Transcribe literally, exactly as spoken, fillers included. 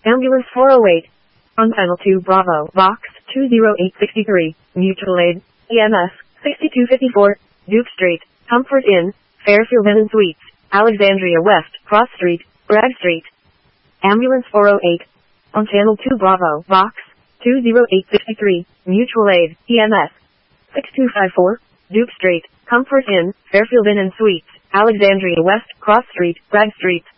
Ambulance four oh eight. On Channel two Bravo, Vox, two oh eight six three, Mutual Aid, E M S, sixty-two fifty-four, Duke Street, Comfort Inn, Fairfield Inn and Suites, Alexandria West, Cross Street, Bragg Street. Ambulance four oh eight. On Channel two Bravo, Vox, two oh eight six three, Mutual Aid, E M S, sixty-two fifty-four, Duke Street, Comfort Inn, Fairfield Inn and Suites, Alexandria West, Cross Street, Bragg Street.